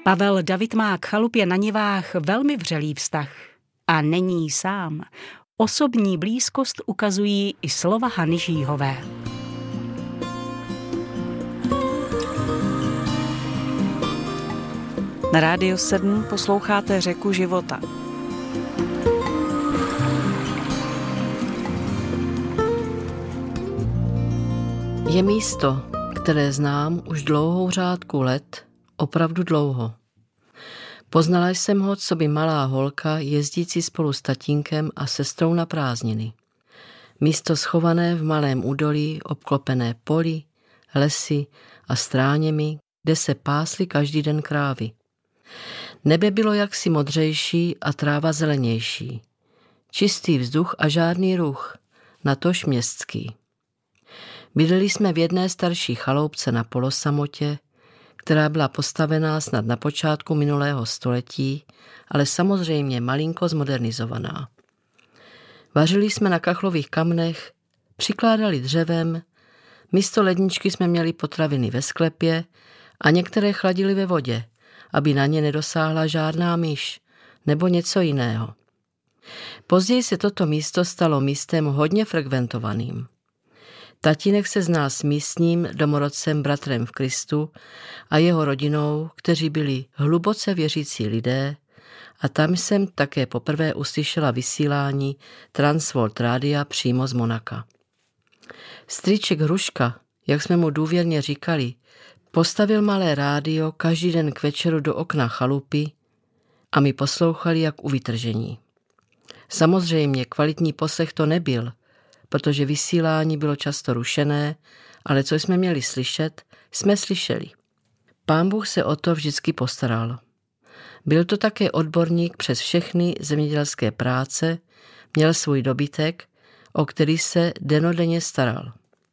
Pavel David má k chalupě na Nivách velmi vřelý vztah. A není sám. Osobní blízkost ukazují i slova Hany Žíhové. Na Rádiu 7 posloucháte Řeku života. Je místo, které znám už dlouhou řádku let, opravdu dlouho. Poznala jsem ho coby malá holka jezdící spolu s tatínkem a sestrou na prázdniny. Místo schované v malém údolí, obklopené poli, lesy a stráněmi, kde se pásly každý den krávy. Nebe bylo jaksi modřejší a tráva zelenější. Čistý vzduch a žádný ruch, natož městský. Bydleli jsme v jedné starší chaloupce na polosamotě, která byla postavená snad na počátku minulého století, ale samozřejmě malinko zmodernizovaná. Vařili jsme na kachlových kamnech, přikládali dřevem, místo ledničky jsme měli potraviny ve sklepě a některé chladili ve vodě, aby na ně nedosáhla žádná myš nebo něco jiného. Později se toto místo stalo místem hodně frekventovaným. Tatínek se znal s místním domorodcem bratrem v Kristu a jeho rodinou, kteří byli hluboce věřící lidé, a tam jsem také poprvé uslyšela vysílání Transworld Rádia přímo z Monaka. Strýček Hruška, jak jsme mu důvěrně říkali, postavil malé rádio každý den k večeru do okna chalupy a my poslouchali jak u vytržení. Samozřejmě kvalitní poslech to nebyl, protože vysílání bylo často rušené, ale co jsme měli slyšet, jsme slyšeli. Pán Bůh se o to vždycky postaral. Byl to také odborník přes všechny zemědělské práce, měl svůj dobytek, o který se dennodenně staral.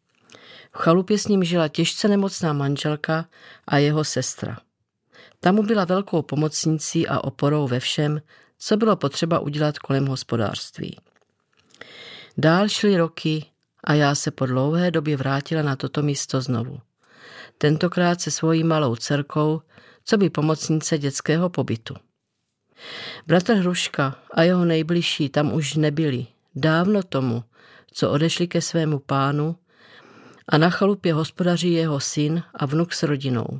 V chalupě s ním žila těžce nemocná manželka a jeho sestra. Ta mu byla velkou pomocnicí a oporou ve všem, co bylo potřeba udělat kolem hospodářství. Dál šly roky a já se po dlouhé době vrátila na toto místo znovu. Tentokrát se svojí malou dcerkou, co by pomocnice dětského pobytu. Bratr Hruška a jeho nejbližší tam už nebyli, dávno tomu, co odešli ke svému pánu, a na chalupě hospodaří jeho syn a vnuk s rodinou.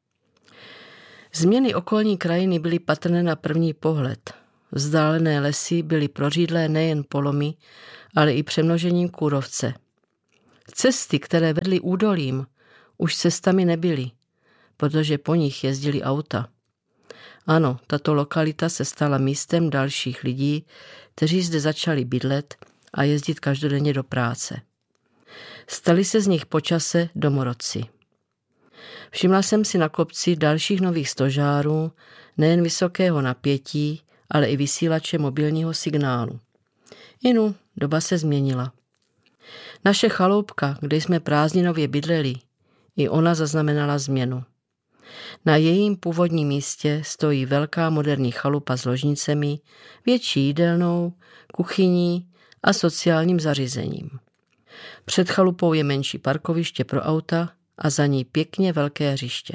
Změny okolní krajiny byly patrné na první pohled. Vzdálené lesy byly prořídlé nejen polomy, ale i přemnožením kůrovce. Cesty, které vedly údolím, už cestami nebyly, protože po nich jezdili auta. Ano, tato lokalita se stala místem dalších lidí, kteří zde začali bydlet a jezdit každodenně do práce. Stali se z nich po čase domorodci. Všimla jsem si na kopci dalších nových stožárů, nejen vysokého napětí, ale i vysílače mobilního signálu. Inu, doba se změnila. Naše chaloupka, kde jsme prázdninově bydleli, i ona zaznamenala změnu. Na jejím původním místě stojí velká moderní chalupa s ložnicemi, větší jídelnou, kuchyní a sociálním zařízením. Před chalupou je menší parkoviště pro auta a za ní pěkně velké hřiště.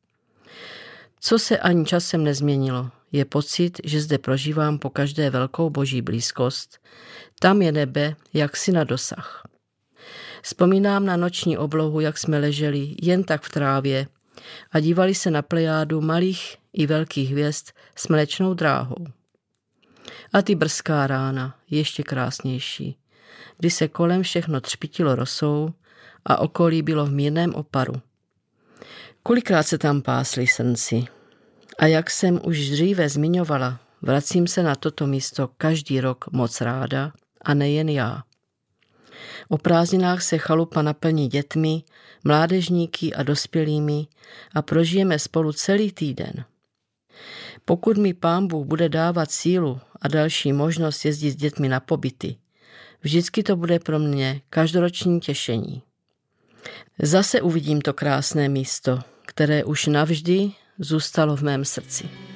Co se ani časem nezměnilo, je pocit, že zde prožívám po každé velkou boží blízkost. Tam je nebe jaksi na dosah. Vzpomínám na noční oblohu, jak jsme leželi jen tak v trávě a dívali se na plejádu malých i velkých hvězd s Mléčnou dráhou. A ty brzká rána, ještě krásnější, kdy se kolem všechno třpitilo rosou a okolí bylo v mírném oparu. Kolikrát se tam pásli srnci. A jak jsem už dříve zmiňovala, vracím se na toto místo každý rok moc ráda a nejen já. O prázdninách se chalupa naplní dětmi, mládežníky a dospělými a prožijeme spolu celý týden. Pokud mi Pán Bůh bude dávat sílu a další možnost jezdit s dětmi na pobyty, vždycky to bude pro mě každoroční těšení. Zase uvidím to krásné místo, které už navždy zůstalo v mém srdci.